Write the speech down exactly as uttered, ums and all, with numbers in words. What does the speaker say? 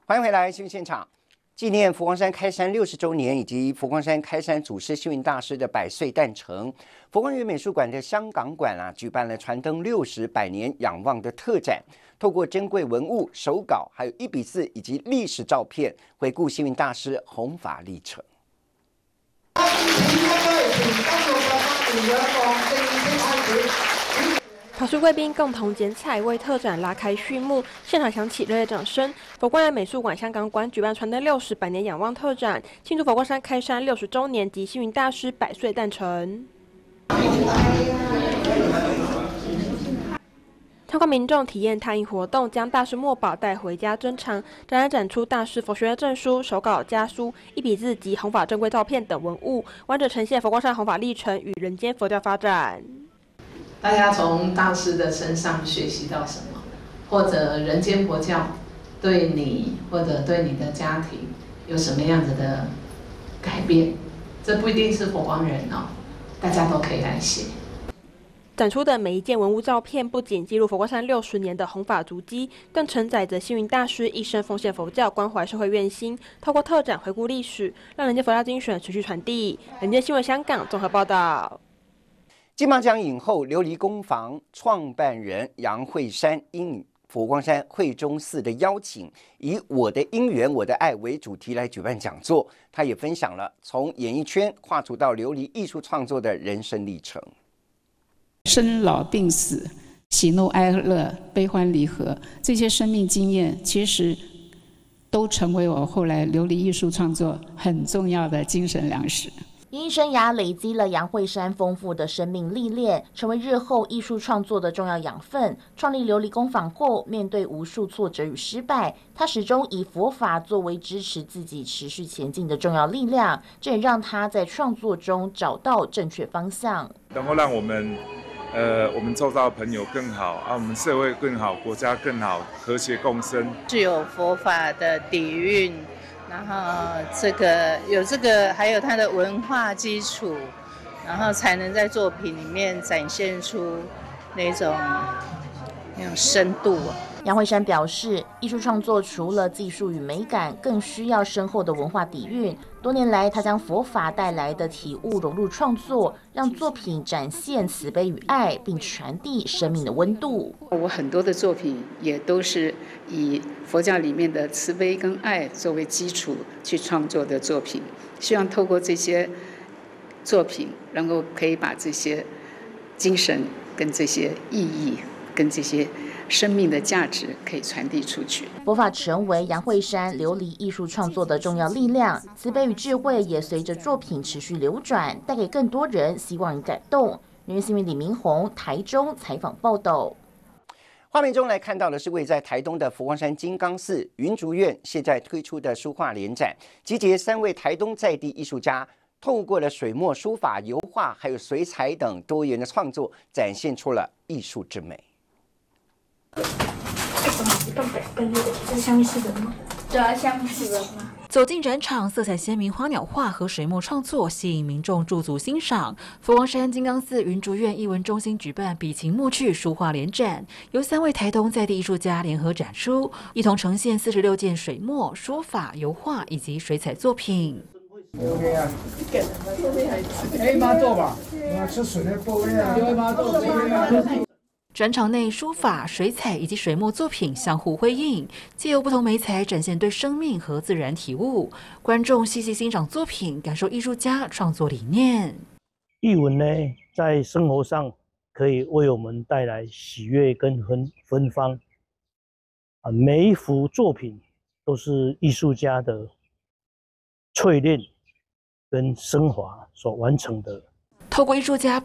欢迎回来新闻现场，纪念佛光山开山六十周年以及佛光山开山祖师星云大师的百岁诞辰，佛光园美术馆的香港馆啊，举办了传灯六十百年仰望的特展，透过珍贵文物、手稿，还有一比四以及历史照片，回顾星云大师弘法历程。 考试贵宾共同剪彩，为特展拉开序幕，现场响起热烈掌声。佛光园美术馆香港馆举办传灯六十百年仰望特展，庆祝佛光山开山六十周年及星云大师百岁诞辰。参观民众体验拓印活动，将大师墨宝带回家珍藏。展览展出大师佛学院证书、手稿家书、一笔字及弘法珍贵照片等文物，完整呈现佛光山弘法历程与人间佛教发展。 大家从大师的身上学习到什么，或者人间佛教对你或者对你的家庭有什么样子的改变？这不一定是佛光人哦，大家都可以来写。 展出的每一件文物照片，不仅记录佛光山六十年的弘法足迹，更承载着星云大师一生奉献佛教、关怀社会愿心。透过特展回顾历史，让人间佛教精神持续传递。人间新闻香港综合报道。 金马奖影后琉璃工坊创办人杨惠珊应佛光山惠中寺的邀请，以我的因缘我的爱为主题来举办讲座。他也分享了从演艺圈跨出到琉璃艺术创作的人生历程。 生老病死、喜怒哀乐、悲欢离合，这些生命经验其实都成为我后来琉璃艺术创作很重要的精神粮食。 演艺生涯累积了杨惠珊丰富的生命历练，成为日后艺术创作的重要养分。创立琉璃工坊后，面对无数挫折与失败，他始终以佛法作为支持自己持续前进的重要力量，这也让他在创作中找到正确方向， 能够让我们呃，我们周遭的朋友更好啊，我们社会更好，国家更好，和谐共生。 具有佛法的底蕴，然后这个有这个，还有它的文化基础，然后才能在作品里面展现出那种那种深度。 杨惠珊表示，艺术创作除了技术与美感，更需要深厚的文化底蕴。多年来，他将佛法带来的体悟融入创作，让作品展现慈悲与爱，并传递生命的温度。 我很多的作品也都是以佛教里面的慈悲跟爱作为基础去创作的作品，希望透过这些作品，能够可以把这些精神跟这些意义跟这些生命的价值可以传递出去。 佛法成为杨惠珊琉璃艺术创作的重要力量，慈悲与智慧也随着作品持续流转，带给更多人希望与感动。人间新闻李明宏台中采访报道。 画面中来看到的是位在台东的佛光山金刚寺云竹院现在推出的书画联展，集结三位台东在地艺术家，透过了水墨、书法、油画还有水彩等多元的创作，展现出了艺术之美。 这是香是人吗？对啊，香是人吗？ 走进展场，色彩鲜明花鸟画和水墨创作吸引民众驻足欣赏。佛光山金刚寺云竹院艺文中心举办笔情墨趣书画联展，由三位台东在地艺术家联合展出，一同呈现四十六件水墨、书法、油画以及水彩作品。 OK 啊，可以吗？做吧，那吃水的部位啊，可以吗？做这边啊。 展场内书法、水彩以及水墨作品相互辉映，借由不同媒材展现对生命和自然体悟。观众细细欣赏作品，感受艺术家创作理念。 艺文呢，在生活上可以为我们带来喜悦跟芬芬芳。啊，每一幅作品都是艺术家的淬炼跟升华所完成的。 透过艺术家